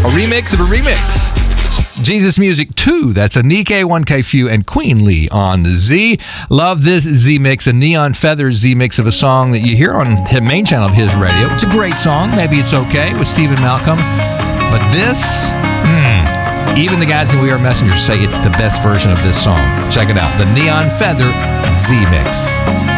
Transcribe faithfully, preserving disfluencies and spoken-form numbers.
remix of a remix. Jesus Music two, that's Anike, one K Few, and Queen Lee on the Z. Love this Z mix, a Neon Feather Z mix of a song that you hear on the main channel of his radio. It's a great song. Maybe It's Okay with Stephen Malcolm. But this, mm, even the guys in We Are Messengers say it's the best version of this song. Check it out, the Neon Feather Z mix.